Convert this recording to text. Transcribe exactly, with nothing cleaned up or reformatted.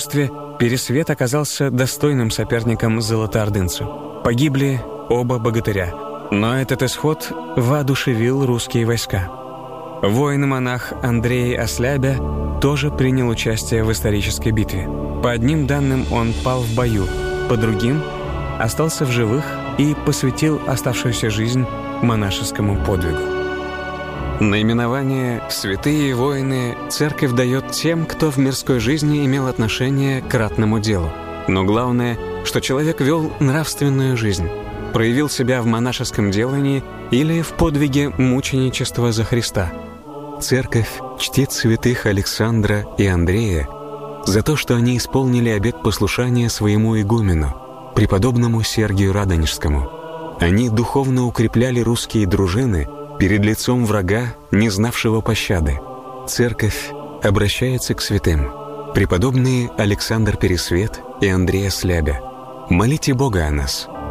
богослужебстве Пересвет оказался достойным соперником золотоордынцу. Погибли оба богатыря, но этот исход воодушевил русские войска. Воин-монах Андрей Ослябя тоже принял участие в исторической битве. По одним данным, он пал в бою, по другим — остался в живых и посвятил оставшуюся жизнь монашескому подвигу. Наименование «святые воины» церковь дает тем, кто в мирской жизни имел отношение к ратному делу. Но главное, что человек вел нравственную жизнь, проявил себя в монашеском делании или в подвиге мученичества за Христа. Церковь чтит святых Александра и Андрея за то, что они исполнили обет послушания своему игумену, преподобному Сергию Радонежскому. Они духовно укрепляли русские дружины перед лицом врага, не знавшего пощады. Церковь обращается к святым. Преподобные Александр Пересвет и Андрей Ослябя, молите Бога о нас.